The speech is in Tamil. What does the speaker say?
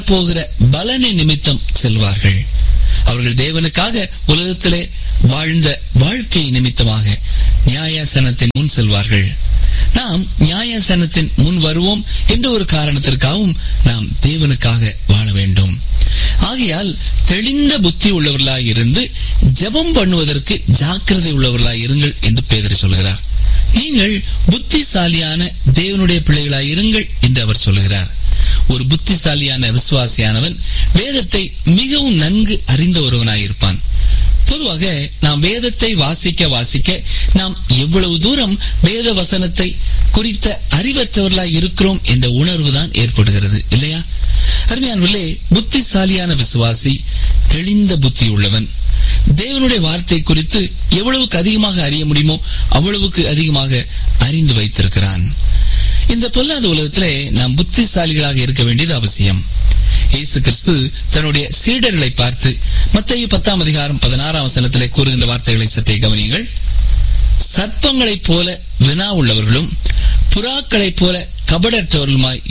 போகிற பலனை நிமித்தம் செல்வார்கள். அவர்கள் தேவனுக்காக உலகத்திலே வாழ்ந்த வாழ்க்கை நிமித்தமாக நியாயாசனத்தின் முன் செல்வார்கள். நாம் நியாயாசனத்தின் முன் வருவோம் என்ற ஒரு காரணத்திற்காகவும் நாம் தேவனுக்காக வாழ வேண்டும். ஆகையால் தெளிந்த புத்தி உள்ளவர்களாய் இருந்து ஜெபம் பண்ணுவதற்கு ஜாக்கிரதை உள்ளவர்களாய் இருங்கள் என்று பேதுரு சொல்கிறார். நீங்கள் புத்திசாலியான தேவனுடைய பிள்ளைகளாய் இருங்கள் என்று அவர் சொல்கிறார். ஒரு புத்திசாலியான விசுவாசியானவன் வேதத்தை மிகவும் நன்கு அறிந்த ஒருவனாயிருப்பான். பொதுவாக நாம் வேதத்தை வாசிக்க நாம் எவ்வளவு தூரம் வேத வசனத்தை குறித்த அறிவற்றவர்களாய் இருக்கிறோம் என்ற உணர்வுதான் ஏற்படுகிறது, இல்லையா? அருமையானவர்களே, புத்திசாலியான விசுவாசி தெளிந்த புத்தி உள்ளவன். தேவனுடைய வார்த்தை குறித்து எவ்வளவுக்கு அதிகமாக அறிய முடியுமோ அவ்வளவுக்கு அதிகமாக அறிந்து வைத்திருக்கிறான். இந்த பொல்லாத உலகத்திலே நாம் புத்திசாலிகளாக இருக்க வேண்டியது அவசியம். இயேசு கிறிஸ்து தன்னுடைய சீடர்களை பார்த்து மத்தேயு 10:16 கூறுகின்ற வார்த்தைகளை சற்றே கவனியுங்கள். சர்ப்பங்களைப் போல வினா உள்ளவர்களும் புறாக்களைப் போல கபடற்றவர்களுமாய்